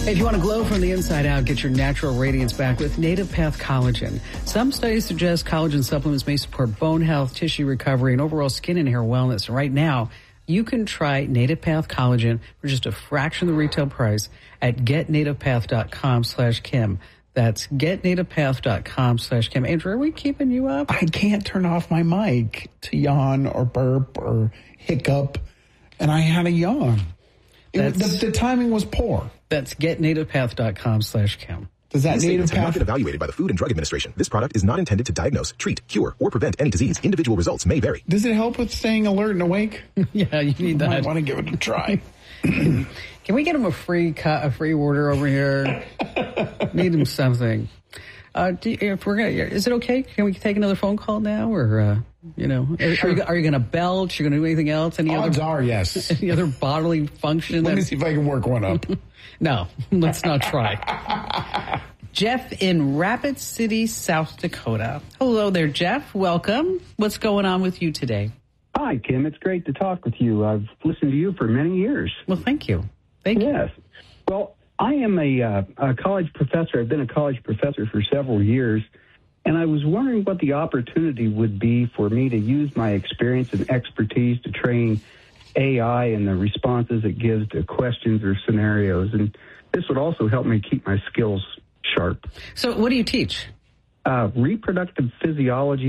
If you want to glow from the inside out, get your natural radiance back with Native Path Collagen. Some studies suggest collagen supplements may support bone health, tissue recovery, and overall skin and hair wellness. And right now, you can try Native Path Collagen for just a fraction of the retail price at getnativepath.com/Kim. That's getnativepath.com/Kim. Andrew, are we keeping you up? I can't turn off my mic to yawn or burp or hiccup, and I had a yawn. The timing was poor. That's getnativepath.com/Kim. Does that Native Path market evaluated by the Food and Drug Administration? This product is not intended to diagnose, treat, cure, or prevent any disease. Individual results may vary. Does it help with staying alert and awake? Yeah, you need that. I might want to give it a try. Can we get him a free order over here? Need him something. Is it okay? Can we take another phone call now, or sure. Are you going to belch? You're going to do anything else? Odds are yes. Any other bodily function? Let me see if I can work one up. No, let's not try. Jeff in Rapid City, South Dakota. Hello there, Jeff. Welcome. What's going on with you today? Hi, Kim. It's great to talk with you. I've listened to you for many years. Well, thank you. Thank you. Yes. Well, I am a college professor. I've been a college professor for several years, and I was wondering what the opportunity would be for me to use my experience and expertise to train AI and the responses it gives to questions or scenarios. And this would also help me keep my skills sharp. So what do you teach? Reproductive physiology